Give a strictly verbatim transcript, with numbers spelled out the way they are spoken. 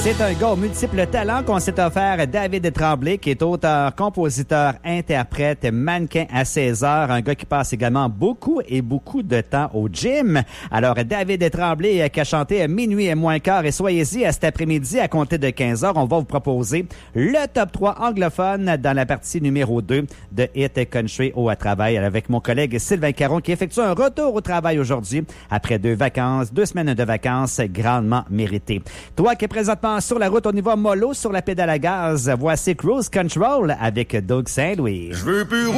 C'est un gars aux multiples talents qu'on s'est offert, David Tremblay, qui est auteur, compositeur, interprète, mannequin à seize heures, un gars qui passe également beaucoup et beaucoup de temps au gym. Alors, David Tremblay qui a chanté Minuit et moins quart, et soyez-y à cet après-midi à compter de quinze heures. On va vous proposer le top trois anglophone dans la partie numéro deux de Hit Country au travail avec mon collègue Sylvain Caron qui effectue un retour au travail aujourd'hui après deux vacances, deux semaines de vacances grandement méritées. Toi qui es présentement sur la route, on y va mollo sur la pédale à gaz. Voici Cruise Control avec Doug Saint-Louis. Je veux plus